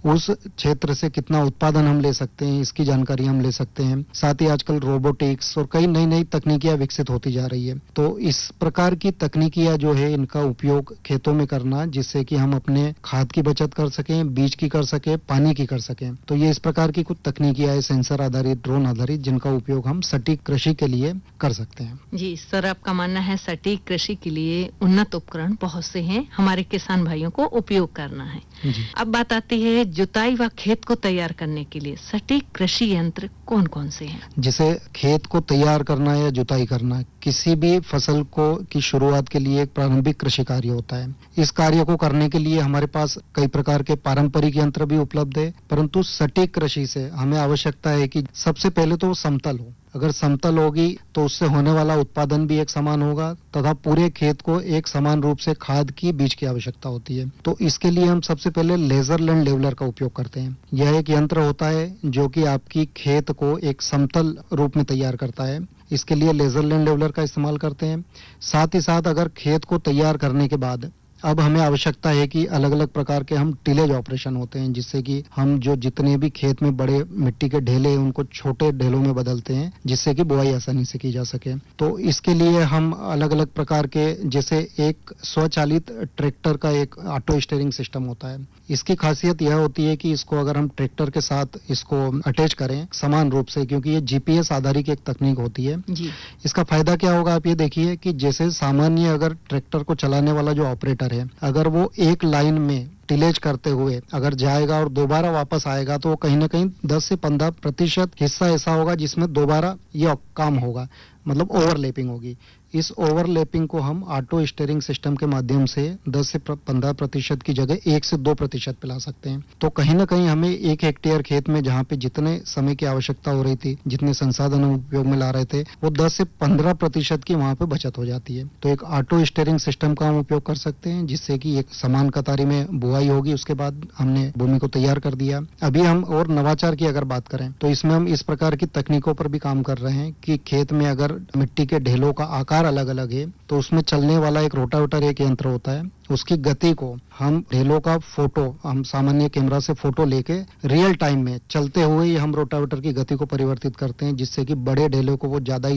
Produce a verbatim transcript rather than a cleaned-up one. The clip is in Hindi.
उस क्षेत्र से कितना उत्पादन हम ले सकते हैं, इसकी जानकारी हम ले सकते हैं। साथ ही आजकल रोबोटिक्स और कई नई नई तकनीकियां विकसित होती जा रही है। तो इस प्रकार की तकनीकियां जो है इनका उपयोग खेतों में करना, जिससे कि हम अपने खाद की बचत कर सकें, बीज की कर सकें, पानी की कर सकें। तो ये इस प्रकार की कुछ तकनीकियां है, सेंसर आधारित, ड्रोन आधारित, जिनका उपयोग हम सटीक कृषि के लिए कर सकते हैं। जी सर, आपका मानना है सटीक कृषि के लिए उन्नत उपकरण बहुत से हैं, हमारे किसान भाइयों को उपयोग करना है। अब बात आती है जुताई व खेत को तैयार करने के लिए सटीक कृषि यंत्र कौन कौन से हैं? जिसे खेत को तैयार करना या जुताई करना, किसी भी फसल को की शुरुआत के लिए एक प्रारंभिक कृषि कार्य होता है। इस कार्य को करने के लिए हमारे पास कई प्रकार के पारंपरिक यंत्र भी उपलब्ध है, परंतु सटीक कृषि से हमें आवश्यकता है कि सबसे पहले तो समतल हो। अगर समतल होगी तो उससे होने वाला उत्पादन भी एक समान होगा तथा पूरे खेत को एक समान रूप से खाद की, बीज की आवश्यकता होती है। तो इसके लिए हम सबसे पहले लेजर लैंड लेवलर का उपयोग करते हैं। यह एक यंत्र होता है जो कि आपकी खेत को एक समतल रूप में तैयार करता है। इसके लिए लेजर लैंड लेवलर का इस्तेमाल करते हैं। साथ ही साथ अगर खेत को तैयार करने के बाद अब हमें आवश्यकता है कि अलग अलग प्रकार के हम टिलेज ऑपरेशन होते हैं, जिससे कि हम जो जितने भी खेत में बड़े मिट्टी के ढेले हैं उनको छोटे ढेलों में बदलते हैं, जिससे कि बुआई आसानी से की जा सके। तो इसके लिए हम अलग अलग प्रकार के, जैसे एक स्वचालित ट्रैक्टर का एक ऑटो स्टीयरिंग सिस्टम होता है। इसकी खासियत यह होती है कि इसको अगर हम ट्रैक्टर के साथ इसको अटैच करें समान रूप से, क्योंकि ये जीपीएस आधारित एक तकनीक होती है जी। इसका फायदा क्या होगा, आप ये देखिए कि जैसे सामान्य अगर ट्रैक्टर को चलाने वाला जो ऑपरेटर है, अगर वो एक लाइन में टिलेज करते हुए अगर जाएगा और दोबारा वापस आएगा तो कहीं ना कहीं दस से पंद्रह प्रतिशत हिस्सा ऐसा होगा जिसमें दोबारा ये काम होगा, मतलब ओवरलैपिंग होगी। इस ओवरलैपिंग को हम ऑटो स्टीयरिंग सिस्टम के माध्यम से दस से पंद्रह प्रतिशत की जगह एक से दो प्रतिशत पे ला सकते हैं। तो कहीं ना कहीं हमें एक हेक्टेयर खेत में जहाँ पे जितने समय की आवश्यकता हो रही थी, जितने संसाधन हम उपयोग में ला रहे थे, वो दस से पंद्रह प्रतिशत की वहाँ पे बचत हो जाती है। तो एक ऑटो स्टीयरिंग सिस्टम का हम उपयोग कर सकते हैं, जिससे कि एक समान कतारी में बुआई होगी। उसके बाद हमने भूमि को तैयार कर दिया। अभी हम और नवाचार की अगर बात करें तो इसमें हम इस प्रकार की तकनीकों पर भी काम कर रहे हैं कि खेत में अगर मिट्टी के ढेलों का आकार अलग अलग है तो उसमें चलने वाला एक रोटावेटर एक यंत्र होता है, उसकी गति को हम ढेलों का फोटो, हम सामान्य कैमरा से फोटो लेके रियल टाइम में चलते हुए ही हम रोटावेटर की गति को परिवर्तित करते हैं, जिससे कि बड़े ढेलों को वो ज्यादा